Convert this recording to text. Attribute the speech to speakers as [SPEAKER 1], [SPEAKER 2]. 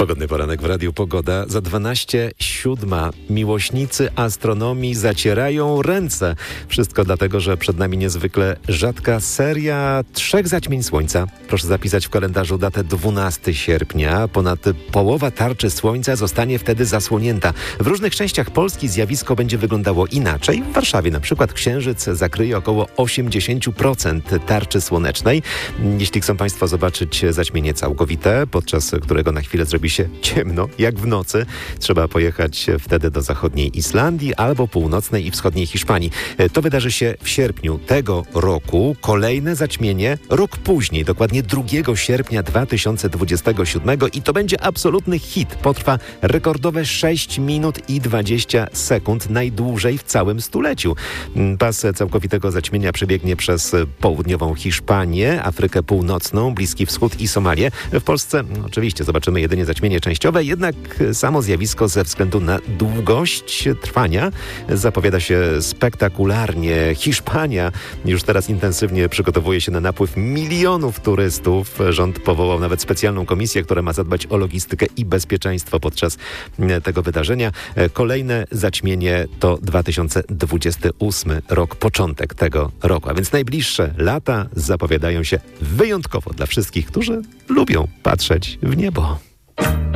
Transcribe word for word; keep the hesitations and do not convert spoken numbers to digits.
[SPEAKER 1] Pogodny poranek w Radiu Pogoda. Za dwanaście siódma. Miłośnicy astronomii zacierają ręce. Wszystko dlatego, że przed nami niezwykle rzadka seria trzech zaćmień Słońca. Proszę zapisać w kalendarzu datę dwunastego sierpnia. Ponad połowa tarczy Słońca zostanie wtedy zasłonięta. W różnych częściach Polski zjawisko będzie wyglądało inaczej. W Warszawie na przykład księżyc zakryje około osiemdziesiąt procent tarczy słonecznej. Jeśli chcą Państwo zobaczyć zaćmienie całkowite, podczas którego na chwilę zrobi się ciemno, jak w nocy, trzeba pojechać wtedy do zachodniej Islandii albo północnej i wschodniej Hiszpanii. To wydarzy się w sierpniu tego roku. Kolejne zaćmienie rok później, dokładnie drugiego sierpnia dwa tysiące dwudziestego siódmego i to będzie absolutny hit. Potrwa rekordowe sześć minut i dwadzieścia sekund, najdłużej w całym stuleciu. Pas całkowitego zaćmienia przebiegnie przez południową Hiszpanię, Afrykę Północną, Bliski Wschód i Somalię. W Polsce no, oczywiście zobaczymy jedynie zaćmienie częściowe, jednak samo zjawisko ze względu na długość trwania zapowiada się spektakularnie. Hiszpania już teraz intensywnie przygotowuje się na napływ milionów turystów. Rząd powołał nawet specjalną komisję, która ma zadbać o logistykę i bezpieczeństwo podczas tego wydarzenia. Kolejne zaćmienie to dwa tysiące dwudziesty ósmy rok, początek tego roku, a więc najbliższe lata zapowiadają się wyjątkowo dla wszystkich, którzy lubią patrzeć w niebo.